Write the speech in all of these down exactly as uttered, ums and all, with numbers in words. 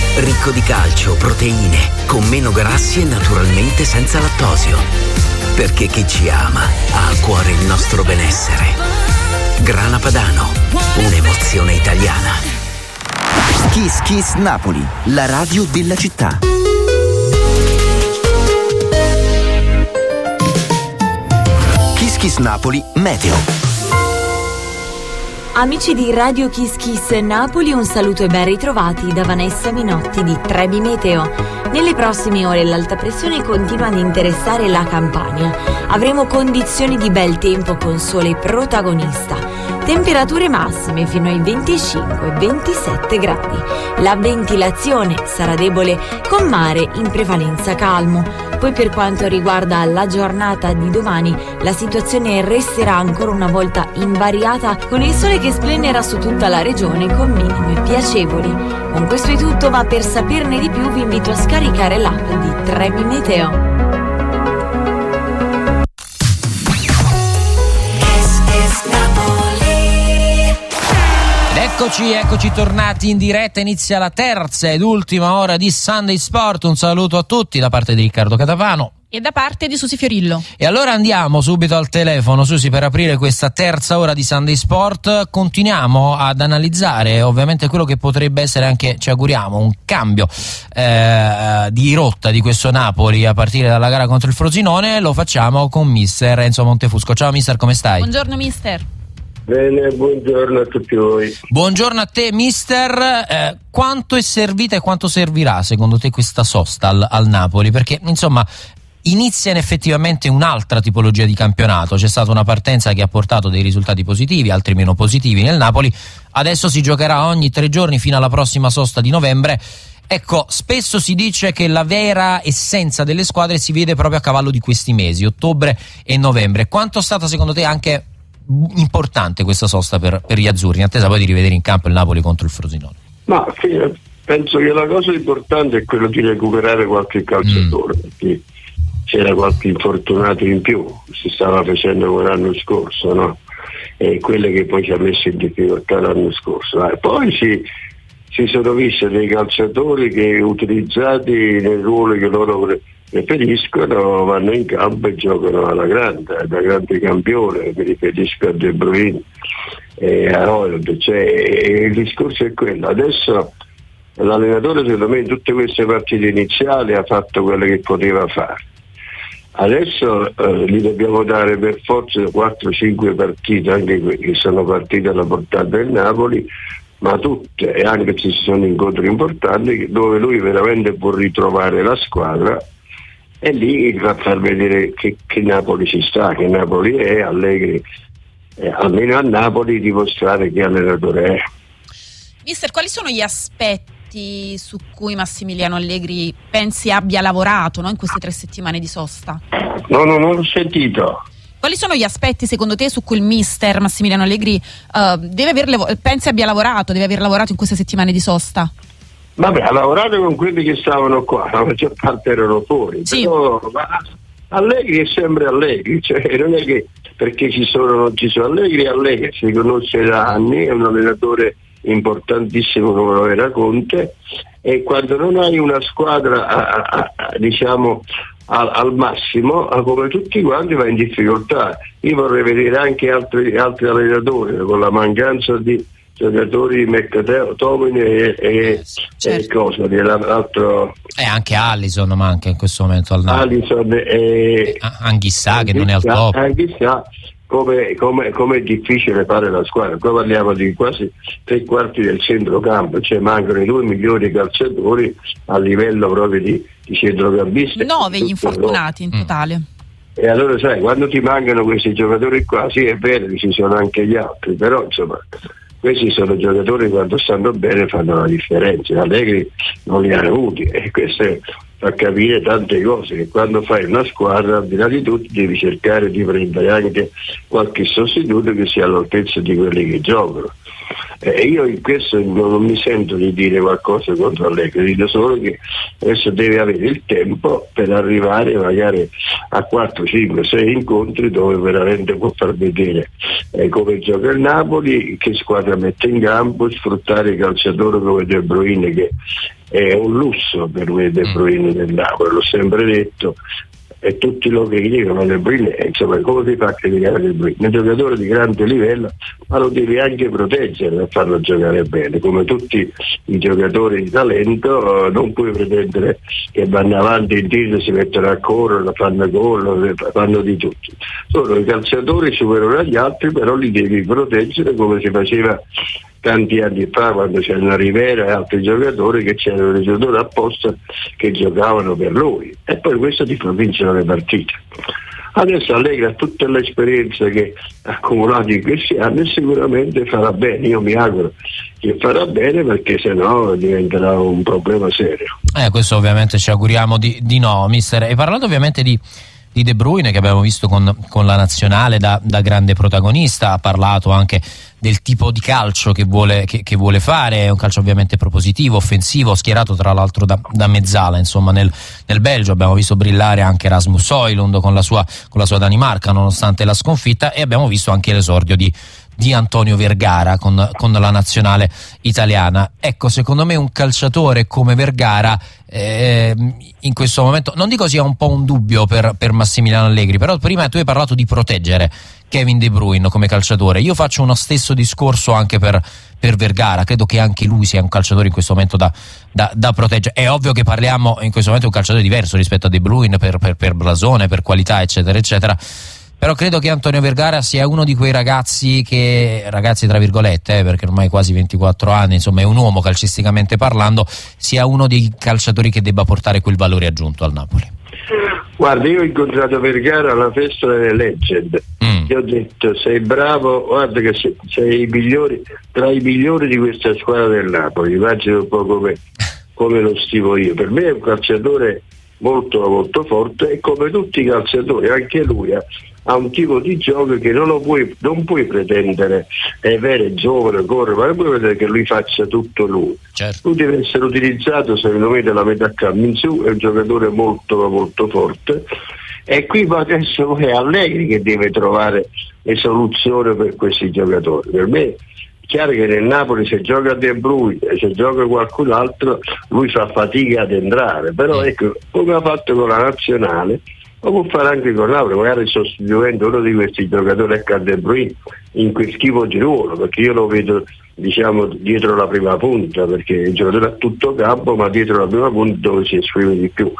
Ricco di calcio, proteine, con meno grassi e naturalmente senza lattosio. Perché chi ci ama ha a cuore il nostro benessere. Grana Padano, un'emozione italiana. Kiss Kiss Napoli, la radio della città. Kiss Kiss Napoli, meteo. Amici di Radio Kiss Kiss Napoli, un saluto e ben ritrovati da Vanessa Minotti di Trebi Meteo. Nelle prossime ore l'alta pressione continua ad interessare la Campania. Avremo condizioni di bel tempo con sole protagonista. Temperature massime fino ai venticinque ventisette gradi. La ventilazione sarà debole con mare in prevalenza calmo. Poi per quanto riguarda la giornata di domani, la situazione resterà ancora una volta invariata con il sole che splenderà su tutta la regione con minime piacevoli. Con questo è tutto, ma per saperne di più vi invito a scaricare l'app di Trebi Meteo. Eccoci, eccoci tornati in diretta, inizia la terza ed ultima ora di Sunday Sport. Un saluto a tutti da parte di Riccardo Catapano e da parte di Susi Fiorillo. E allora andiamo subito al telefono, Susi, per aprire questa terza ora di Sunday Sport. Continuiamo ad analizzare ovviamente quello che potrebbe essere anche, ci auguriamo, un cambio eh, di rotta di questo Napoli a partire dalla gara contro il Frosinone. Lo facciamo con mister Enzo Montefusco. Ciao mister, come stai? Buongiorno mister. Bene, buongiorno a tutti voi. Buongiorno a te mister, eh, quanto è servita e quanto servirà secondo te questa sosta al, al Napoli? Perché insomma inizia effettivamente un'altra tipologia di campionato, c'è stata una partenza che ha portato dei risultati positivi, altri meno positivi nel Napoli, adesso si giocherà ogni tre giorni fino alla prossima sosta di novembre. Ecco, spesso si dice che la vera essenza delle squadre si vede proprio a cavallo di questi mesi, ottobre e novembre. Quanto è stata secondo te anche importante questa sosta per, per gli azzurri, in attesa poi di rivedere in campo il Napoli contro il Frosinone? Ma sì, penso che la cosa importante è quello di recuperare qualche calciatore, mm. perché c'era qualche infortunato in più, si stava facendo l'anno scorso, no? E quelle che poi ci ha messo in difficoltà l'anno scorso. E poi si, si sono visti dei calciatori che utilizzati nel ruolo che loro preferiscono, vanno in campo e giocano alla grande, da grande campione. Mi riferisco a De Bruyne e a Royal, cioè, il discorso è quello. Adesso l'allenatore secondo me in tutte queste partite iniziali ha fatto quello che poteva fare. Adesso eh, gli dobbiamo dare per forza quattro cinque partite, anche quelle che sono partite alla portata del Napoli, ma tutte, e anche se ci sono incontri importanti dove lui veramente può ritrovare la squadra e lì va a far vedere che, che Napoli ci sta, che Napoli è, Allegri, eh, almeno a Napoli dimostrare che allenatore è. Mister, quali sono gli aspetti su cui Massimiliano Allegri pensi abbia lavorato, no, in queste tre settimane di sosta? No, no, non l'ho sentito. Quali sono gli aspetti secondo te su cui il mister Massimiliano Allegri uh, deve aver levo- pensi abbia lavorato, deve aver lavorato in queste settimane di sosta? Vabbè, ha lavorato con quelli che stavano qua, la maggior parte erano fuori, sì. Però ma Allegri è sempre Allegri, cioè non è che perché ci sono non ci sono Allegri, Allegri si conosce da anni, è un allenatore importantissimo come lo era Conte, e quando non hai una squadra a, a, a, diciamo al, al massimo, come tutti quanti, va in difficoltà. Io vorrei vedere anche altri, altri allenatori con la mancanza di giocatori McTominay e, e, certo. e cosa l'altro e anche Alisson manca in questo momento al Napoli. Alisson e Anghissà che non è al top. Anghissà, come, come, come è difficile fare la squadra. Qua parliamo di quasi tre quarti del centrocampo, cioè mancano i due migliori calciatori a livello proprio di, di centrocampista. Nove gli infortunati in totale. Mm. E allora sai, quando ti mancano questi giocatori qua, sì è vero che ci sono anche gli altri, però insomma questi sono giocatori che quando stanno bene fanno la differenza. Allegri non li ha avuti e questo fa capire tante cose, che quando fai una squadra al di là di tutto devi cercare di prendere anche qualche sostituto che sia all'altezza di quelli che giocano. Eh, io in questo non, non mi sento di dire qualcosa contro Allegri, dico solo che adesso deve avere il tempo per arrivare magari a quattro, cinque, sei incontri dove veramente può far vedere eh, come gioca il Napoli, che squadra mette in campo, sfruttare i calciatori come De Bruyne che è un lusso per me De Bruyne del Napoli, l'ho sempre detto, e tutti lo criticano De Bruyne, insomma, come si fa a criticare De Bruyne? Un giocatore di grande livello, ma lo devi anche proteggere per farlo giocare bene, come tutti i giocatori di talento. Non puoi pretendere che vanno avanti in tiro, si mettono a correre, fanno gol, fanno di tutto. Sono i calciatori superiori agli altri, però li devi proteggere come si faceva tanti anni fa, quando c'erano Rivera e altri giocatori, che c'erano dei giocatori apposta che giocavano per lui, e poi questo ti fa vincere le partite. Adesso Allegri ha tutta l'esperienza che ha accumulato in questi anni e sicuramente farà bene. Io mi auguro che farà bene, perché sennò diventerà un problema serio. Eh, questo ovviamente ci auguriamo di, di no, mister. E parlando ovviamente di di De Bruyne, che abbiamo visto con, con la nazionale da, da grande protagonista, ha parlato anche del tipo di calcio che vuole, che, che vuole fare. È un calcio ovviamente propositivo, offensivo, schierato tra l'altro da, da mezzala, insomma nel, nel Belgio abbiamo visto brillare anche Rasmus Højlund con la sua, con la sua Danimarca nonostante la sconfitta, e abbiamo visto anche l'esordio di di Antonio Vergara con, con la nazionale italiana. Ecco, secondo me un calciatore come Vergara eh, in questo momento, non dico sia un po' un dubbio per, per Massimiliano Allegri, però prima tu hai parlato di proteggere Kevin De Bruyne come calciatore. Io faccio uno stesso discorso anche per, per Vergara, credo che anche lui sia un calciatore in questo momento da, da, da proteggere. È ovvio che parliamo in questo momento di un calciatore diverso rispetto a De Bruyne per, per, per blasone, per qualità eccetera eccetera, però credo che Antonio Vergara sia uno di quei ragazzi che, ragazzi tra virgolette, eh, perché ormai quasi ventiquattro anni, insomma è un uomo calcisticamente parlando, sia uno dei calciatori che debba portare quel valore aggiunto al Napoli. Guarda, io ho incontrato Vergara alla festa delle Legend, mm. Gli ho detto: sei bravo, guarda che sei, sei i migliori, tra i migliori di questa squadra del Napoli, immagino un po' come, come lo stimo io. Per me è un calciatore molto molto forte, e come tutti i calciatori anche lui ha, ha un tipo di gioco che non lo puoi, non puoi pretendere è vero, è giovane, corre, ma non puoi pretendere che lui faccia tutto lui. Certo. Lui deve essere utilizzato secondo me dalla metà campo in su, è un giocatore molto molto forte, e qui adesso è Allegri che deve trovare le soluzioni per questi giocatori. Per me chiaro che nel Napoli, se gioca De Bruyne e se gioca qualcun altro, lui fa fatica ad entrare, però ecco, come ha fatto con la nazionale, lo può fare anche con Napoli, magari sostituendo uno di questi giocatori a De Bruyne in quel tipo di ruolo, perché io lo vedo, diciamo, dietro la prima punta, perché il giocatore a tutto campo, ma dietro la prima punta dove si esprime di più.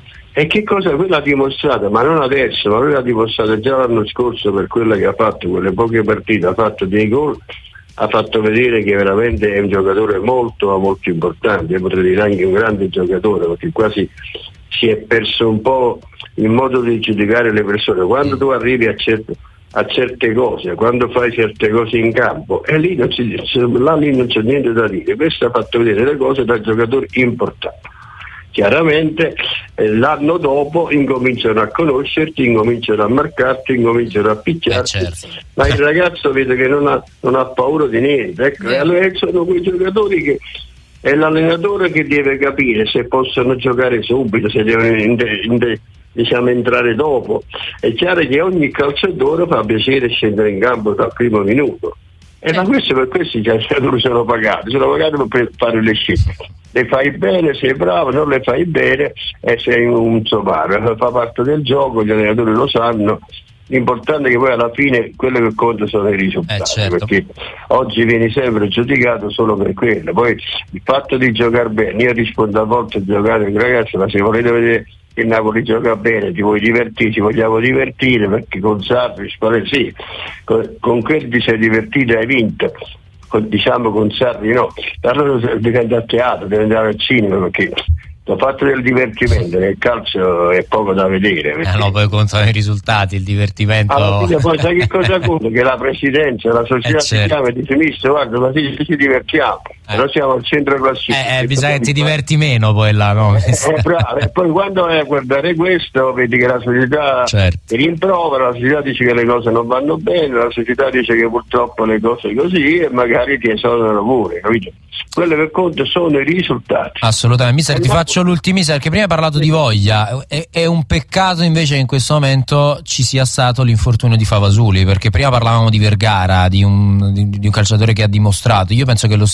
E che cosa quella ha dimostrato, ma non adesso, ma lui l'ha dimostrato già l'anno scorso, per quella che ha fatto, quelle poche partite, ha fatto dei gol, ha fatto vedere che veramente è un giocatore molto molto importante, io potrei dire anche un grande giocatore, perché quasi si è perso un po' il modo di giudicare le persone. Quando tu arrivi a certe, a certe cose, quando fai certe cose in campo, e lì non, ci, là lì non c'è niente da dire. Questo ha fatto vedere le cose da giocatori importanti. Chiaramente eh, l'anno dopo incominciano a conoscerti, incominciano a marcarti, incominciano a picchiarti, eh certo. Ma il ragazzo vede che non ha, non ha paura di niente, ecco, e allora sono quei giocatori che è l'allenatore che deve capire se possono giocare subito, se devono in de, in de, diciamo entrare dopo. È chiaro che ogni calciatore fa piacere scendere in campo dal primo minuto, e ma questo per questi i calciatori sono pagati, sono pagati per fare le scelte. Le fai bene, sei bravo, non le fai bene e sei un somaro, fa parte del gioco, gli allenatori lo sanno. L'importante è che poi alla fine quello che conta sono i risultati, eh certo. Perché oggi vieni sempre giudicato solo per quello. Poi il fatto di giocare bene, io rispondo a volte a giocare con i ragazzi, ma se volete vedere che il Napoli gioca bene, ti vuoi divertire, ci vogliamo divertire, perché con Sarri, sì, con, con quelli ti sei divertito e hai vinto. Con, diciamo con Sarri no, allora devi andare a teatro, devi andare al cinema, perché ho fatto del divertimento, nel calcio è poco da vedere. Eh no, poi contano i risultati, il divertimento. Alla fine poi sai che cosa conta? Che la presidenza, la società eh certo. si chiama e dice: mister, guarda, ma sì, ci divertiamo, eh. Però siamo al centro classifica. Eh, eh bisogna che ti diverti meno poi là, no? Eh, bravo. E poi quando vai a guardare questo, vedi che la società certo. ti rimprovera, la società dice che le cose non vanno bene, la società dice che purtroppo le cose così, e magari ti esonerano pure, capito? Quello che conta sono i risultati. Assolutamente. Mister, ti faccio l'ultimissima, perché prima hai parlato di voglia. È, è un peccato invece che in questo momento ci sia stato l'infortunio di Favasuli, perché prima parlavamo di Vergara, di un, di, di un calciatore che ha dimostrato. Io penso che lo stesso Favasuli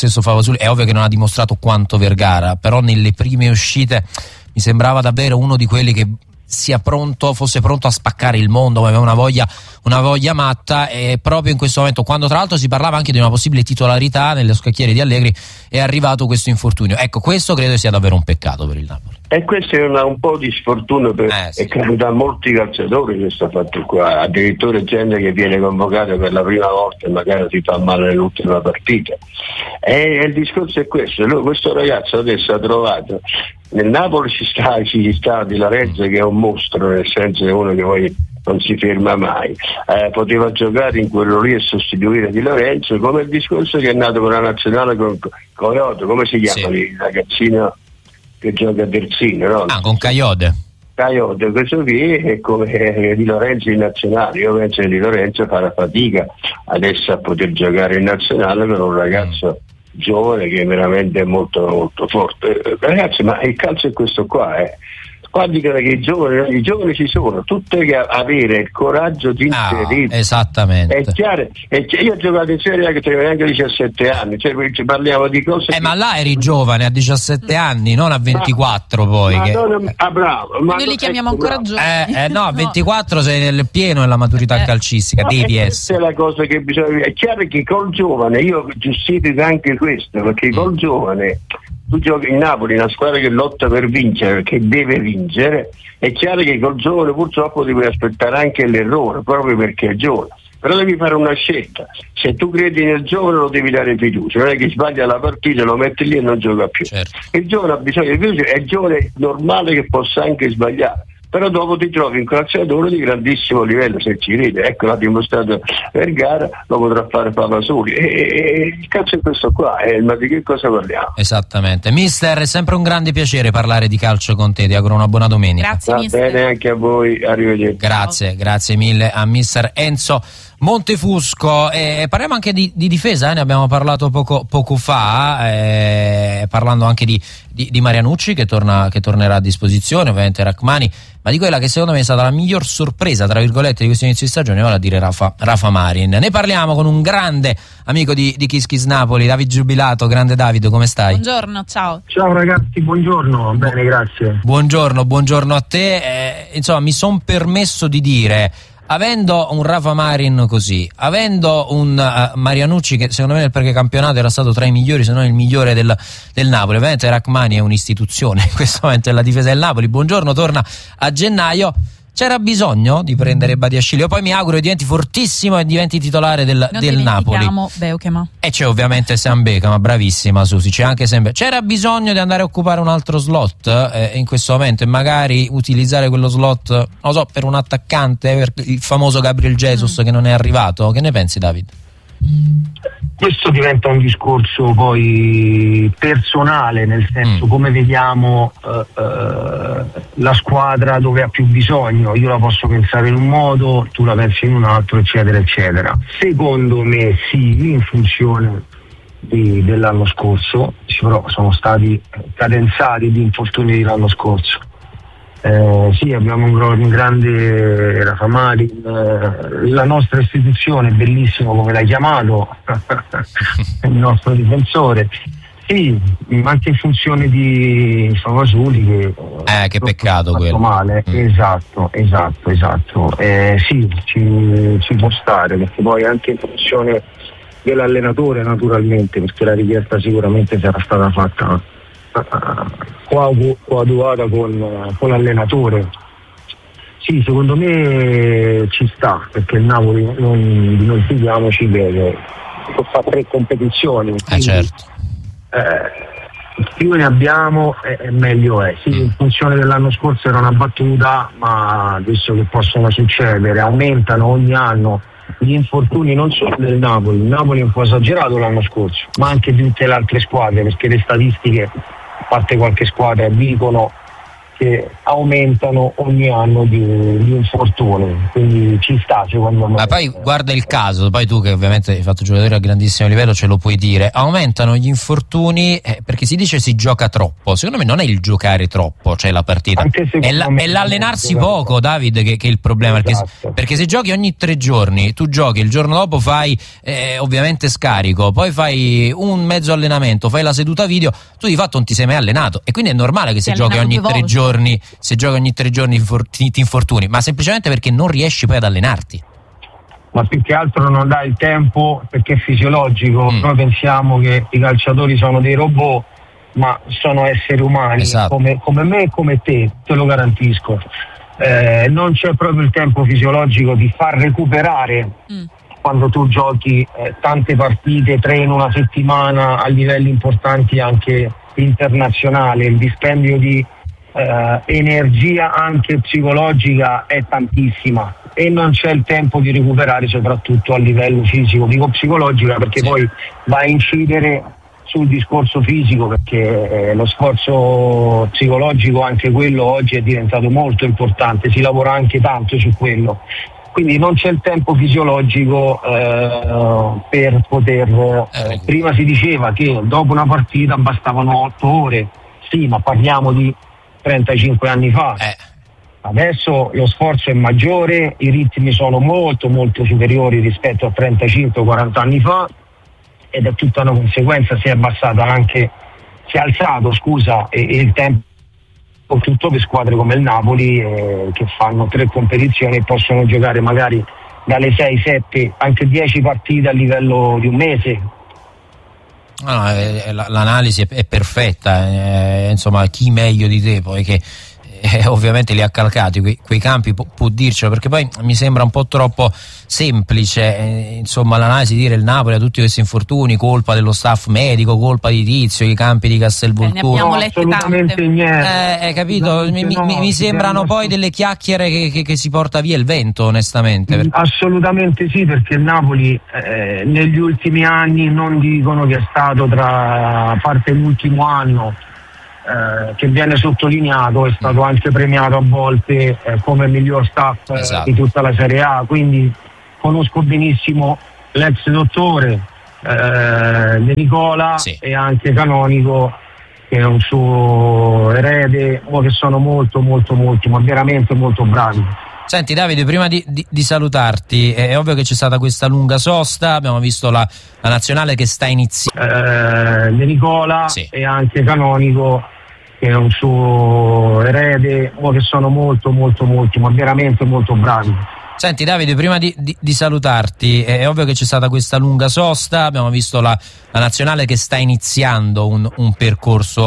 Favasoli è ovvio che non ha dimostrato quanto Vergara, però nelle prime uscite mi sembrava davvero uno di quelli che sia pronto, fosse pronto a spaccare il mondo, aveva una voglia, una voglia matta, e proprio in questo momento, quando tra l'altro si parlava anche di una possibile titolarità nelle scacchiere di Allegri, è arrivato questo infortunio. Ecco, questo credo sia davvero un peccato per il Napoli. E questo è una, un po' di sfortuna per, eh, sì. e credo da molti calciatori questo fatto qua, addirittura gente che viene convocata per la prima volta e magari si fa male nell'ultima partita. E, e il discorso è questo, lui, questo ragazzo adesso ha trovato, nel Napoli ci sta, ci sta Di Lorenzo che è un mostro, nel senso che è uno che poi non si ferma mai, eh, poteva giocare in quello lì e sostituire Di Lorenzo, come il discorso che è nato con la nazionale con Coyote, come si chiama sì. il ragazzino che gioca a terzino, no? Ah, con Coyote. Coyote, questo qui è come Di Lorenzo in nazionale. Io penso che Di Lorenzo farà fatica adesso a poter giocare in nazionale con un ragazzo mm. giovane che veramente è molto molto forte. Ragazzi, ma il calcio è questo qua, eh. Qua dicono che i giovani, i giovani ci sono, tutte che avere il coraggio di inserire. Ah, esattamente. È chiaro, è chiaro, io ho giocato in Serie A che avevo anche diciassette anni, cioè parliamo di cose. Eh, che... ma là eri giovane a diciassette anni, non a ventiquattro ma, poi. Ma che... non, ah, bravo. Ma noi li chiamiamo ecco, ancora giovani. Eh, eh, no, a ventiquattro no. sei nel pieno della maturità eh. calcistica, no, devi essere. essere. Questa è la cosa che bisogna. È chiaro che col giovane, io giustifico anche questo, perché mm. col giovane. Tu giochi in Napoli, una squadra che lotta per vincere, che deve vincere, è chiaro che col giovane purtroppo devi aspettare anche l'errore, proprio perché è giovane. Però devi fare una scelta. Se tu credi nel giovane lo devi dare fiducia, non è che sbaglia la partita, lo metti lì e non gioca più. Certo. Il giovane ha bisogno di fiducia, è giovane normale che possa anche sbagliare. Però dopo ti trovi un calciatore di grandissimo livello, se ci crede. Ecco, l'ha dimostrato Vergara, lo potrà fare Favasoli. E, e il calcio è questo qua, eh, ma di che cosa parliamo? Esattamente. Mister, è sempre un grande piacere parlare di calcio con te, ti auguro una buona domenica. Grazie, Va mister. bene anche a voi, arrivederci. Grazie, grazie mille a mister Enzo Montefusco. E parliamo anche di, di difesa, eh? Ne abbiamo parlato poco, poco fa, eh, parlando anche di, di, di Marianucci che, torna, che tornerà a disposizione, ovviamente Rachmani, ma di quella che secondo me è stata la miglior sorpresa tra virgolette di questo inizio di stagione, vale a dire Rafa, Rafa Marin. Ne parliamo con un grande amico di, di Kiss Kiss Napoli, David Giubilato. Grande David, come stai? Buongiorno, ciao. Ciao ragazzi, buongiorno. Bene, grazie. Buongiorno, buongiorno a te. Eh, insomma, mi son permesso di dire, avendo un Rafa Marin così, avendo un uh, Marianucci che secondo me nel precampionato era stato tra i migliori, se non il migliore del, del Napoli, ovviamente Rachmani è un'istituzione in questo momento della difesa del Napoli. Buongiorno, torna a gennaio. C'era bisogno di prendere Badiashile? Io poi mi auguro che diventi fortissimo e diventi titolare del, non del Napoli. Beukema. E c'è ovviamente Sam Beckham, bravissima Susi, c'è anche Sam Beckham. C'era bisogno di andare a occupare un altro slot eh, in questo momento e magari utilizzare quello slot, non lo so, per un attaccante, per il famoso Gabriel Jesus mm. che non è arrivato. Che ne pensi, David? Questo diventa un discorso poi personale, nel senso mm. come vediamo uh, uh, la squadra dove ha più bisogno. Io la posso pensare in un modo, tu la pensi in un altro, eccetera eccetera. Secondo me sì, in funzione di, dell'anno scorso, però sono stati cadenzati di infortuni dell'anno scorso. Eh, sì, abbiamo un, un grande Rafa Marin, eh, la nostra istituzione, bellissimo come l'hai chiamato, il nostro difensore. Sì, ma anche in funzione di Favasoli che, eh, che peccato quello. Male. Mm. Esatto, esatto, esatto. Eh, sì, ci, ci può stare, perché poi anche in funzione dell'allenatore naturalmente, perché la richiesta sicuramente sarà stata fatta coadiuvata con, con l'allenatore. Sì, secondo me ci sta, perché il Napoli, non, non fidiamoci, che fa tre competizioni, quindi, eh certo. eh, più ne abbiamo e eh, meglio è. Sì, in funzione dell'anno scorso era una battuta, ma visto che possono succedere, aumentano ogni anno gli infortuni non solo del Napoli. Il Napoli è un po' esagerato l'anno scorso, ma anche di tutte le altre squadre, perché le statistiche, a parte qualche squadra, dicono che aumentano ogni anno di, di infortuni, quindi ci sta secondo me. Ma poi guarda il caso, poi tu che ovviamente hai fatto giocatore a grandissimo livello ce lo puoi dire, aumentano gli infortuni eh, perché si dice si gioca troppo. Secondo me non è il giocare troppo, cioè la partita, è, la, è l'allenarsi poco, David, che, che è il problema, esatto. perché, perché se giochi ogni tre giorni, tu giochi, il giorno dopo fai eh, ovviamente scarico, poi fai un mezzo allenamento, fai la seduta video, tu di fatto non ti sei mai allenato e quindi è normale che se giochi ogni tre giorni se giochi ogni tre giorni ti, ti infortuni, ma semplicemente perché non riesci poi ad allenarti. Ma più che altro non dai il tempo, perché è fisiologico. Mm. Noi pensiamo che i calciatori sono dei robot, ma sono esseri umani, esatto. come, come me e come te, te lo garantisco. Eh, non c'è proprio il tempo fisiologico di far recuperare mm. quando tu giochi eh, tante partite, tre in una settimana a livelli importanti anche internazionali. Il dispendio di Uh, energia anche psicologica è tantissima e non c'è il tempo di recuperare, soprattutto a livello fisico, dico psicologica perché sì. Poi va a incidere sul discorso fisico, perché eh, lo sforzo psicologico, anche quello oggi è diventato molto importante, si lavora anche tanto su quello, quindi non c'è il tempo fisiologico eh, per poter eh, prima si diceva che dopo una partita bastavano otto ore, sì, ma parliamo di trentacinque anni fa. Eh. Adesso lo sforzo è maggiore, i ritmi sono molto molto superiori rispetto a trentacinque quaranta anni fa ed è tutta una conseguenza, si è abbassata anche, si è alzato scusa e, e il tempo, soprattutto per squadre come il Napoli eh, che fanno tre competizioni e possono giocare magari dalle sei, sette, anche dieci partite a livello di un mese. No, eh, l'analisi è perfetta, eh, insomma chi meglio di te poi che eh, ovviamente li ha calcati quei, quei campi può, può dircelo, perché poi mi sembra un po' troppo semplice eh, insomma l'analisi, dire il Napoli ha tutti questi infortuni, colpa dello staff medico, colpa di Tizio, i campi di Castelvolturno. Eh, ne abbiamo lette tante. Niente. Eh, eh, capito? Mi, mi, no, mi sembrano poi assolut- delle chiacchiere che, che, che si porta via il vento, onestamente. Perché... Assolutamente sì, perché il Napoli eh, negli ultimi anni, non dicono che è stato tra a parte l'ultimo anno eh, che viene sottolineato, è stato anche premiato a volte eh, come miglior staff esatto. di tutta la Serie A, quindi conosco benissimo l'ex dottore eh, De Nicola sì. e anche Canonico, che è un suo erede, o che sono molto molto molto ma veramente molto bravi. Senti Davide, prima di, di, di salutarti, è ovvio che c'è stata questa lunga sosta, abbiamo visto la, la nazionale che sta iniziando. Eh, De Nicola sì. e anche Canonico, che è un suo erede, o che sono molto molto molto ma veramente molto bravi. Senti Davide, prima di, di, di salutarti, è ovvio che c'è stata questa lunga sosta, abbiamo visto la, la nazionale che sta iniziando un, un percorso